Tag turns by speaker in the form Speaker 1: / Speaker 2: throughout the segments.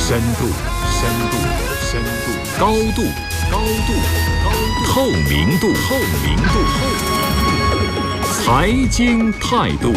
Speaker 1: 深度，高度，透明度，财经态度。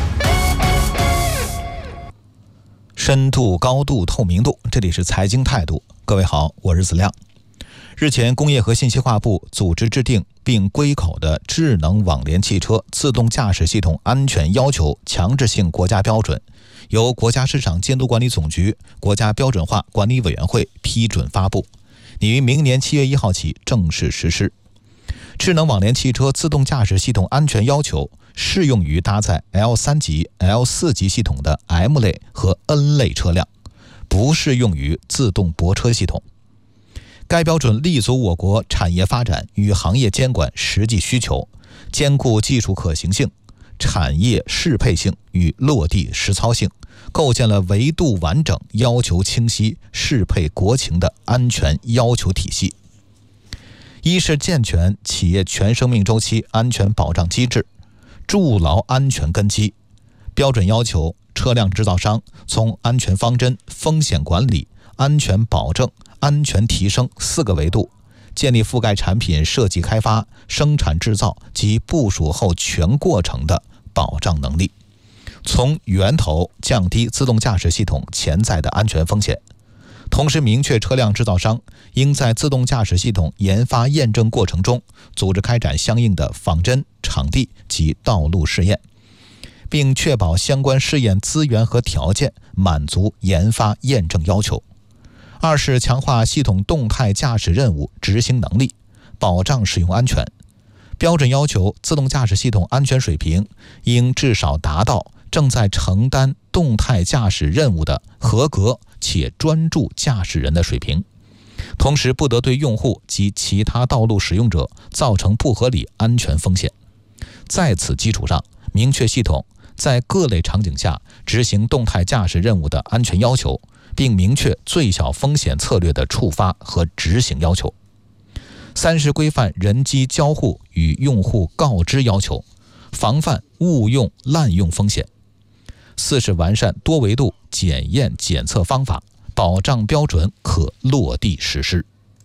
Speaker 2: 深度、高度、透明度，这里是财经态度。各位好，我是子亮。日前，工业和信息化部组织制定并归口的智能网联汽车自动驾驶系统安全要求强制性国家标准，由国家市场监督管理总局、国家标准化管理委员会批准发布，拟于明年7月1号起正式实施。智能网联汽车自动驾驶系统安全要求适用于搭载 L3 级、L4 级系统的 M 类和 N 类车辆，不适用于自动泊车系统。该标准立足我国产业发展与行业监管实际需求，兼顾技术可行性、产业适配性与落地实操性，构建了维度完整、要求清晰、适配国情的安全要求体系。一是健全企业全生命周期安全保障机制，筑牢安全根基。标准要求车辆制造商从安全方针、风险管理、安全保证、安全提升4个维度，建立覆盖产品设计开发、生产制造及部署后全过程的保障能力，从源头降低自动驾驶系统潜在的安全风险。同时明确车辆制造商应在自动驾驶系统研发验证过程中组织开展相应的仿真、场地及道路试验，并确保相关试验资源和条件满足研发验证要求。二是强化系统动态驾驶任务执行能力，保障使用安全。标准要求自动驾驶系统安全水平应至少达到正在承担动态驾驶任务的合格且专注驾驶人的水平，同时不得对用户及其他道路使用者造成不合理安全风险。在此基础上，明确系统在各类场景下执行动态驾驶任务的安全要求，并明确最小风险策略的触发和执行要求。三是规范人机交互与用户告知要求，防范误用滥用风险。四是完善多维度检验检测方法，保障标准可落地实施。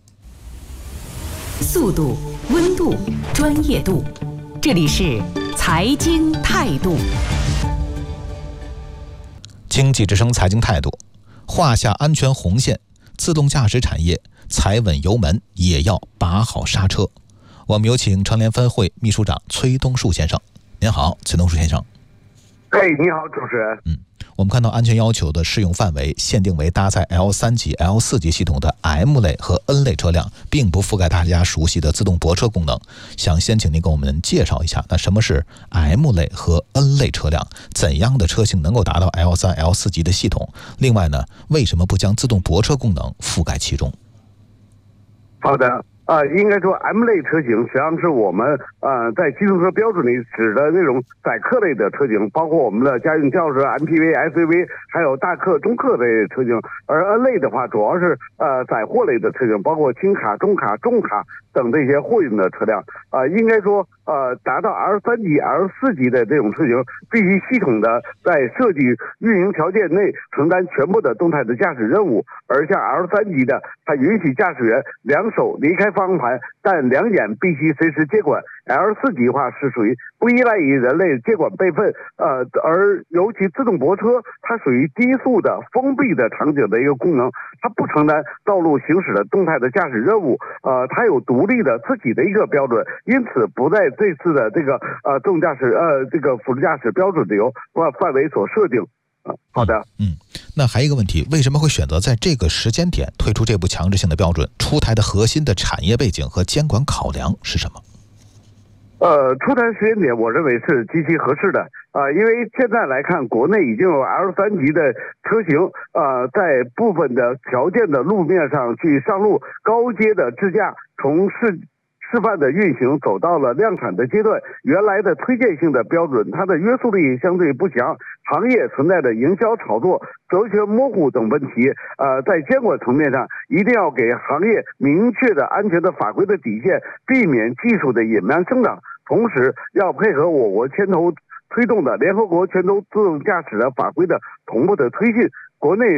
Speaker 3: 速度、温度、专业度，这里是财经态度。
Speaker 2: 经济之声财经态度，画下安全红线，自动驾驶产业踩稳油门也要把好刹车。我们有请成联分会秘书长崔东树先生。您好，崔东树先生。
Speaker 4: 你好，主持人。
Speaker 2: 我们看到安全要求的适用范围限定为搭载 L3 级、L4 级系统的 M 类和 N 类车辆，并不覆盖大家熟悉的自动泊车功能。想先请您给我们介绍一下，那什么是 M 类和 N 类车辆？怎样的车型能够达到 L3、L4 级的系统？另外呢，为什么不将自动泊车功能覆盖其中？
Speaker 4: 好的。应该说 M 类车型实际上是我们在机动车标准里指的那种载客类的车型，包括我们的家用轿车、MPV、SUV， 还有大客、中客类的车型。而 N 类的话，主要是载货类的车型，包括轻卡、中卡、重卡等这些货运的车辆。应该说达到 L3 级、L4 级的这种车型，必须系统的在设计运营条件内承担全部的动态的驾驶任务。而像 L3 级的，它允许驾驶员两手离开方向盘，但两眼必须随时接管。L4 级的话是属于不依赖于人类接管备份，而尤其自动泊车，它属于低速的封闭的场景的一个功能，它不承担道路行驶的动态的驾驶任务，它有独立的自己的一个标准，因此不在这次的这个自动驾驶这个辅助驾驶标准的范围所设定。好的。
Speaker 2: 那还有一个问题，为什么会选择在这个时间点推出这部强制性的标准？出台的核心的产业背景和监管考量是什么？
Speaker 4: 出台时间点我认为是极其合适的因为现在来看，国内已经有 L3 级的车型在部分的条件的路面上去上路，高阶的智驾从示范的运行走到了量产的阶段。原来的推荐性的标准，它的约束力相对不强，行业存在的营销炒作、责权模糊等问题，在监管层面上一定要给行业明确的安全的法规的底线，避免技术的隐瞒生长。同时要配合我国牵头推动的联合国全球自动驾驶的法规的同步的推进，国内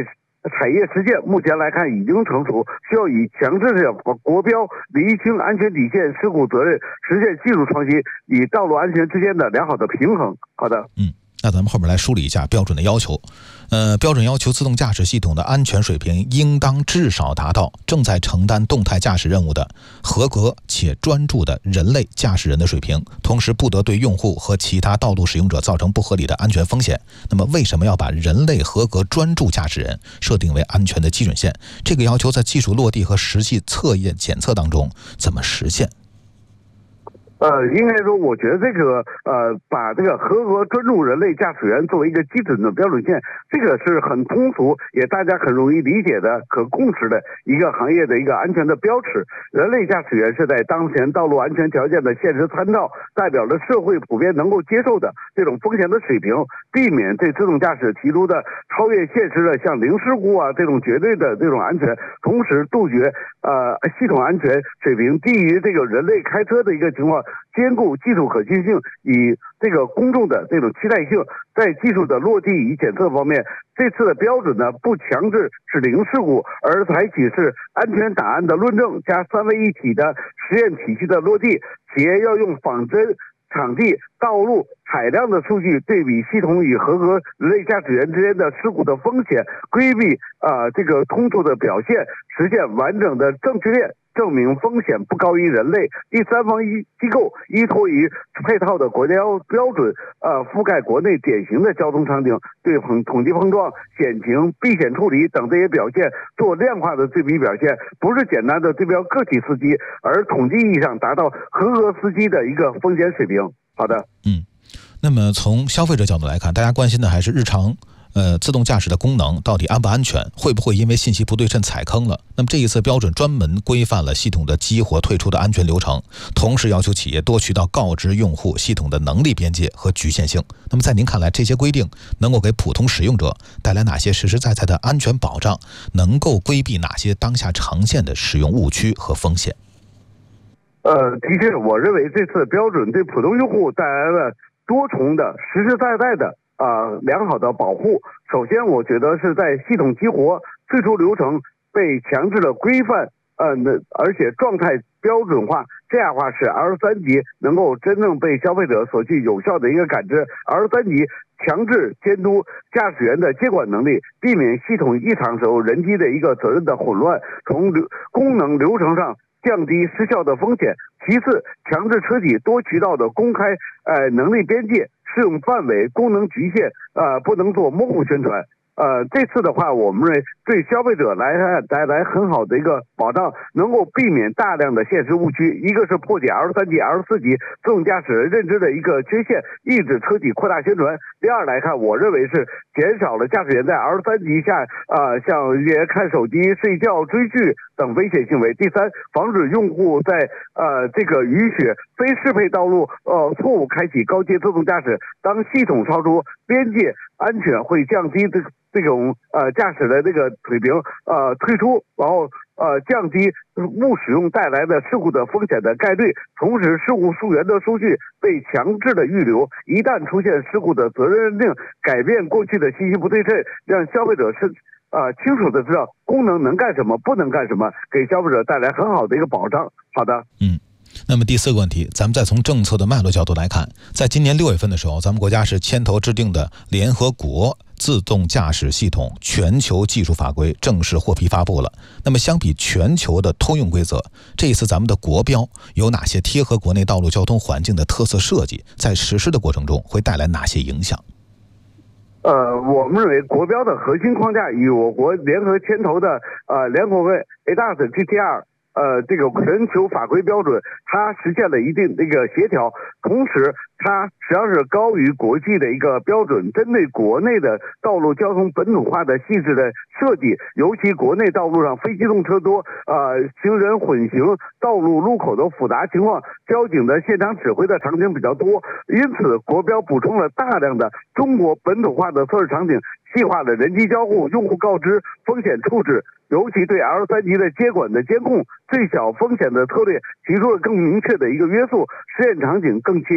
Speaker 4: 产业实践目前来看已经成熟，需要以强制的国标厘清安全底线、事故责任，实现技术创新，与道路安全之间的良好的平衡。好的，
Speaker 2: 那咱们后面来梳理一下标准的要求。标准要求自动驾驶系统的安全水平应当至少达到正在承担动态驾驶任务的合格且专注的人类驾驶人的水平，同时不得对用户和其他道路使用者造成不合理的安全风险。那么为什么要把人类合格专注驾驶人设定为安全的基准线？这个要求在技术落地和实际测验检测当中怎么实现？
Speaker 4: 应该说，我觉得这个把这个合格专注人类驾驶员作为一个基准的标准线，这个是很通俗，也大家很容易理解的、可共识的一个行业的一个安全的标尺。人类驾驶员是在当前道路安全条件的现实参照，代表着社会普遍能够接受的这种风险的水平，避免对自动驾驶提出的超越现实的像零事故啊这种绝对的这种安全，同时杜绝系统安全水平低于这个人类开车的一个情况。兼顾技术可行性与这个公众的这种期待性，在技术的落地与检测方面，这次的标准呢不强制是零事故，而采取是安全档案的论证加3位一体的实验体系的落地，企业要用仿真、场地、道路、海量的数据对比系统与合格人类驾驶员之间的事故的风险，规避这个冲突的表现，实现完整的证据链。证明风险不高于人类，第三方机构依托于配套的国家标准，覆盖国内典型的交通场景，对统计碰撞、险情、避险处理等这些表现做量化的对比表现，不是简单的对标个体司机，而统计意义上达到合格司机的一个风险水平。好的，
Speaker 2: 那么从消费者角度来看，大家关心的还是日常自动驾驶的功能到底安不安全，会不会因为信息不对称踩坑了？那么这一次标准专门规范了系统的激活退出的安全流程，同时要求企业多渠道告知用户系统的能力边界和局限性。那么在您看来，这些规定能够给普通使用者带来哪些实实在在的安全保障？能够规避哪些当下常见的使用误区和风险？
Speaker 4: 的确，我认为这次标准对普通用户带来了多重的实实在在的良好的保护。首先，我觉得是在系统激活退出流程被强制的规范，而且状态标准化、这样化，使 L3级能够真正被消费者所具有效的一个感知。L3级强制监督驾驶员的接管能力，避免系统异常时候人机的一个责任的混乱，从功能流程上降低失效的风险。其次，强制车企多渠道的公开能力边界、适用范围、功能局限，不能做模糊宣传。这次的话，我们认为对消费者带来很好的一个保障，能够避免大量的现实误区。一个是破解 L3级、L4级自动驾驶人认知的一个缺陷，抑制车企扩大宣传。第二来看，我认为是减少了驾驶员在 L3级下像看手机、睡觉、追剧等危险行为。第三，防止用户在这个雨雪非适配道路错误开启高阶自动驾驶，当系统超出边界安全，会降低这种驾驶的这个水平退出，然后降低误使用带来的事故的风险的概率。同时，事故溯源的数据被强制的预留，一旦出现事故的责任认定，改变过去的信息不对称，让消费者是清楚的知道功能能干什么，不能干什么，给消费者带来很好的一个保障。好的，
Speaker 2: 那么第四个问题，咱们再从政策的脉络角度来看，在今年6月份的时候，咱们国家是牵头制定的联合国自动驾驶系统全球技术法规正式获批发布了。那么相比全球的通用规则，这一次咱们的国标有哪些贴合国内道路交通环境的特色设计，在实施的过程中会带来哪些影响？
Speaker 4: 我们认为国标的核心框架与我国联合牵头的联合会 ADAS GTR这个全球法规标准，它实现了一定这个协调，同时它实际上是高于国际的一个标准，针对国内的道路交通本土化的细致的设计，尤其国内道路上非机动车多，行人混行，道路路口的复杂情况，交警的现场指挥的场景比较多，因此国标补充了大量的中国本土化的测试场景，细化的人机交互、用户告知、风险处置，尤其对 L3级的接管的监控、最小风险的策略提出了更明确的一个约束，实验场景更接近国内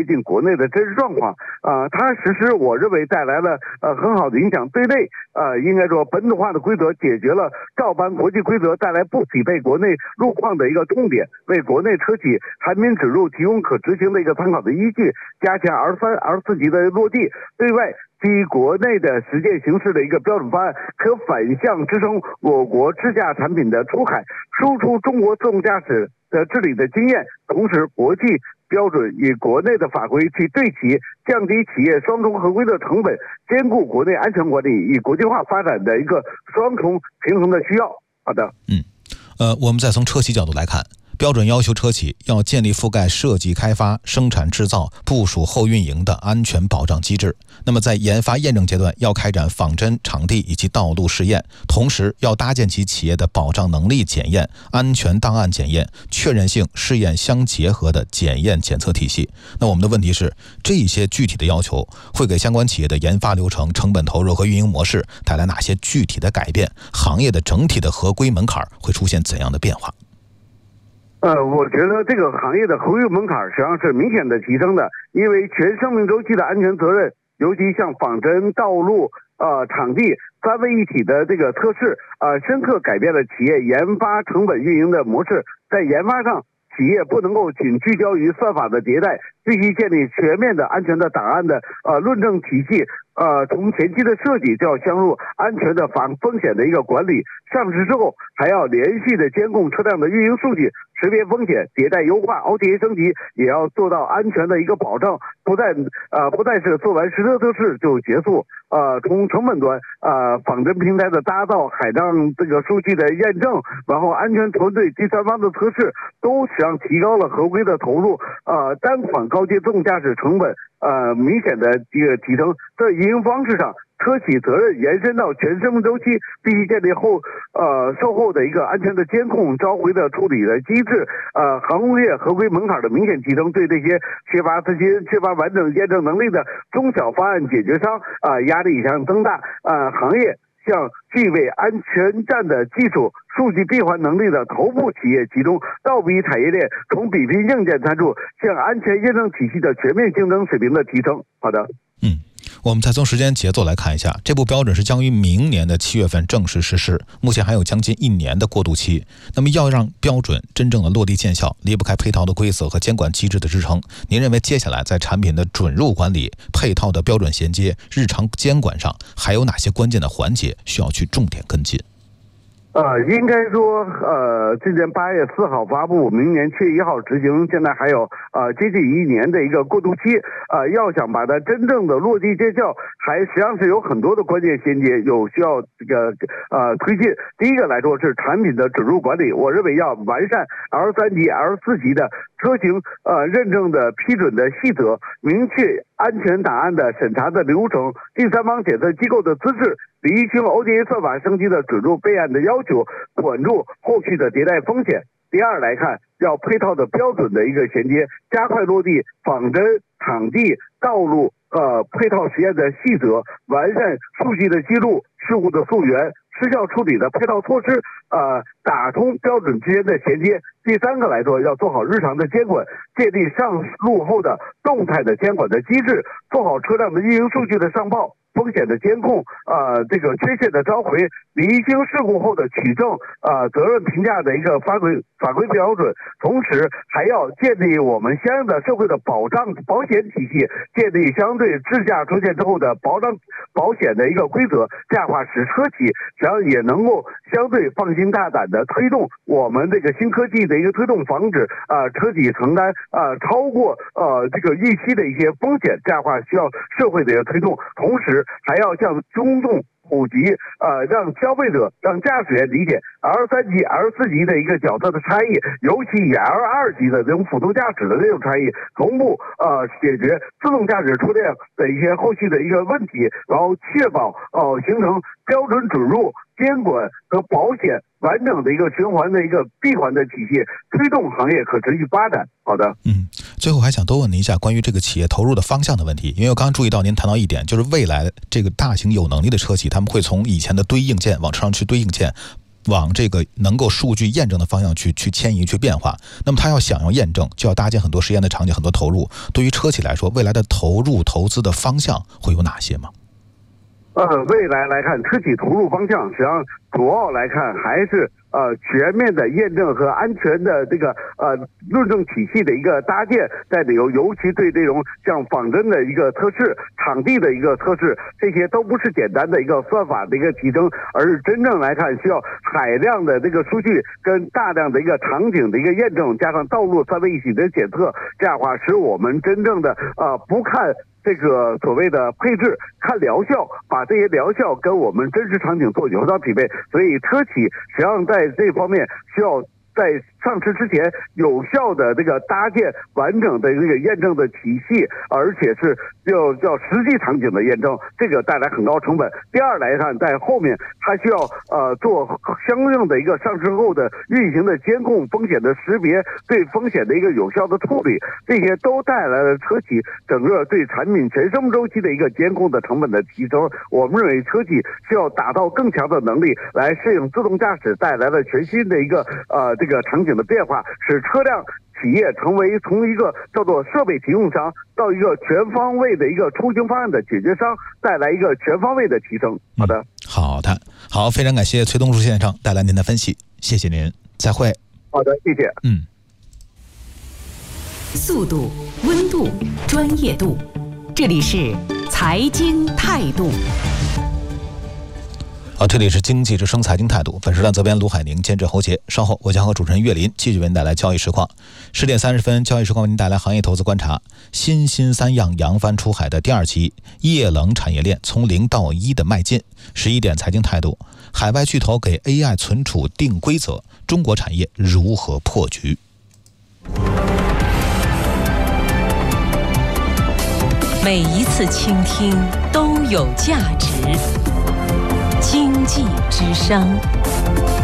Speaker 4: 内的真实状况。它实施我认为带来了很好的影响。对内应该说本土化的规则解决了照搬国际规则带来不匹配国内路况的一个痛点，为国内车企产品指入提供可执行的一个参考的依据，加强 R3、R4 级的落地。对外，基于国内的实践形式的一个标准方案，可反向支撑我国自驾产品的出海，输出中国自动驾驶的治理的经验。同时，国际标准与国内的法规去对齐，降低企业双重合规的成本，兼顾国内安全管理与国际化发展的一个双重平衡的需要。好的，
Speaker 2: 我们再从车企角度来看。标准要求车企要建立覆盖设计、开发、生产、制造、部署、后运营的安全保障机制。那么在研发验证阶段，要开展仿真、场地以及道路试验，同时要搭建起企业的保障能力检验、安全档案检验、确认性试验相结合的检验检测体系。那我们的问题是，这些具体的要求会给相关企业的研发流程、成本投入和运营模式带来哪些具体的改变？行业的整体的合规门槛会出现怎样的变化？
Speaker 4: 我觉得这个行业的合规门槛实际上是明显的提升的，因为全生命周期的安全责任，尤其像仿真、道路、场地三位一体的这个测试，深刻改变了企业研发成本运营的模式。在研发上，企业不能够仅聚焦于算法的迭代，必须建立全面的安全的档案的论证体系。从前期的设计就要相入安全的防风险的一个管理，上市之后还要连续的监控车辆的运营数据，识别风险，迭代优化 ，OTA 升级，也要做到安全的一个保障，不但是做完实车测试就结束。从成本端，仿真平台的搭造、海量这个数据的验证，然后安全团队、第三方的测试，都实际上提高了合规的投入。单款高阶自动驾驶成本明显的这个提升。在运营方式上，车企责任延伸到全生命周期，必须建立售后的一个安全的监控、召回的处理的机制。行业合规门槛的明显提升，对这些缺乏资金、缺乏完整验证能力的中小方案解决商压力上增大。行业向具备安全站的技术、数据闭环能力的头部企业集中，倒逼产业链从比拼硬件参数向安全验证体系的全面竞争水平的提升。好的。
Speaker 2: 我们再从时间节奏来看一下，这部标准是将于明年的7月份正式实施，目前还有将近1年的过渡期。那么要让标准真正的落地见效，离不开配套的规则和监管机制的支撑。您认为接下来在产品的准入管理、配套的标准衔接、日常监管上，还有哪些关键的环节需要去重点跟进？
Speaker 4: 应该说，今年8月4号发布，明年7月1号执行，现在还有接近1年的一个过渡期。要想把它真正的落地见效，实际上是有很多的关键衔接，有需要这个推进。第一个来说是产品的准入管理，我认为要完善 L3级、L4级的车型认证的批准的细则，明确安全档案的审查的流程，第三方检测机构的资质，厘清 OTA 算法升级的准入备案的要求，管住后续的迭代风险。第二来看，要配套的标准的一个衔接，加快落地仿真、场地、道路配套实验的细则，完善数据的记录、事故的溯源、失效处理的配套措施，打通标准之间的衔接。第三个来说，要做好日常的监管，建立上路后的动态的监管的机制，做好车辆的运营数据的上报、风险的监控，这个缺陷的召回，厘清事故后的取证，责任评价的一个法规标准。同时还要建立我们相应的社会的保险体系，建立相对自驾出现之后的保险的一个规则，这样的话使车企实际上也能够相对放心大胆的推动我们这个新科技的一个推动，防止车企承担超过这个预期的一些风险，这样的话需要社会的一个推动。同时还要向公众普及，让消费者、让驾驶员理解 L3级、L4级的一个角色的差异，尤其以 L2级的这种辅助驾驶的这种差异，同步解决自动驾驶车辆的一些后续的一个问题，然后确保形成标准准入、监管和保险完整的一个循环的一个闭环的体系，推动行业可持续发展。好的，
Speaker 2: 最后还想多问您一下关于这个企业投入的方向的问题，因为我刚刚注意到您谈到一点，就是未来这个大型有能力的车企，他们会从以前的堆硬件往车上去堆硬件， 往这个能够数据验证的方向去迁移、去变化。那么它要想要验证，就要搭建很多实验的场景、很多投入。对于车企来说，未来的投入投资的方向会有哪些吗？
Speaker 4: 未来来看，车企投入方向实际上主要来看还是全面的验证和安全的这个论证体系的一个搭建，在里头，尤其对这种像仿真的一个测试、场地的一个测试，这些都不是简单的一个算法的一个提升，而是真正来看需要海量的这个数据跟大量的一个场景的一个验证，加上道路3位一体的检测，这样的话使我们真正的不看这个所谓的配置，看疗效，把这些疗效跟我们真实场景做有效匹配。所以车企实际上在这方面需要在上市之前有效的这个搭建完整的这个验证的体系，而且是叫实际场景的验证，这个带来很高成本。第二来看，在后面它需要做相应的一个上市后的运行的监控、风险的识别、对风险的一个有效的处理，这些都带来了车企整个对产品全生命周期的一个监控的成本的提升。我们认为车企需要达到更强的能力来适应自动驾驶带来了全新的一个这个场景的变化，使车辆企业成为从一个叫做设备提供商到一个全方位的一个出行方案的解决商，带来一个全方位的提升。
Speaker 2: 好，非常感谢崔东树先生带来您的分析，谢谢您，再会。
Speaker 4: 好的，谢谢。
Speaker 3: 速度、温度、专业度，这里是财经态度。
Speaker 2: 好，这里是经济之声财经态度。本时段责编卢海宁，监制侯杰。稍后我将和主持人岳林继续为您带来交易实况。10点30分，交易实况为您带来行业投资观察。新三样扬帆出海的第2期，液冷产业链从0到1的迈进。11点财经态度，海外巨头给 AI 存储定规则，中国产业如何破局？
Speaker 5: 每一次倾听都有价值。经济之声。